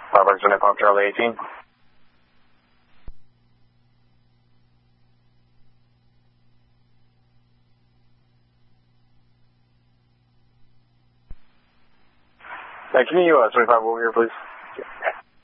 Roberts, Pop Charlie 18. Can you 25 over here, please?